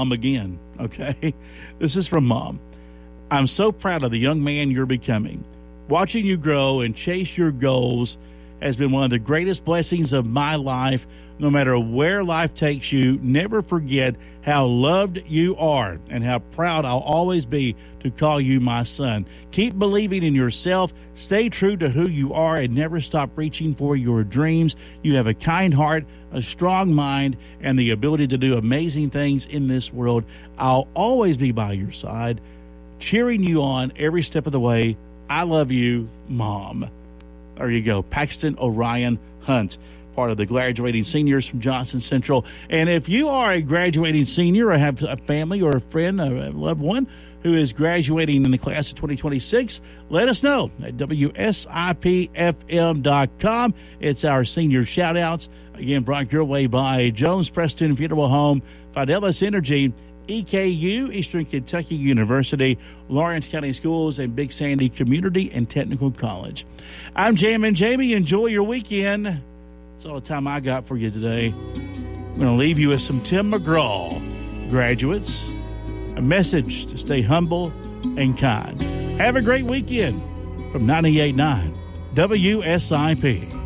again, okay? This is from Mom. I'm so proud of the young man you're becoming. Watching you grow and chase your goals has been one of the greatest blessings of my life. No matter where life takes you, never forget how loved you are and how proud I'll always be to call you my son. Keep believing in yourself, stay true to who you are, and never stop reaching for your dreams. You have a kind heart, a strong mind, and the ability to do amazing things in this world. I'll always be by your side, cheering you on every step of the way. I love you, Mom. There you go. Paxton Orion Hunt, part of the graduating seniors from Johnson Central. And if you are a graduating senior or have a family or a friend, a loved one who is graduating in the class of 2026, let us know at WSIPFM.com. It's our senior shout-outs. Again, brought your way by Jones Preston Funeral Home, Fidelis Energy, EKU, Eastern Kentucky University, Lawrence County Schools, and Big Sandy Community and Technical College. I'm Jammin' Jamie. Enjoy your weekend. That's all the time I got for you today. I'm going to leave you with some Tim McGraw. Graduates, a message to stay humble and kind. Have a great weekend from 98.9 WSIP.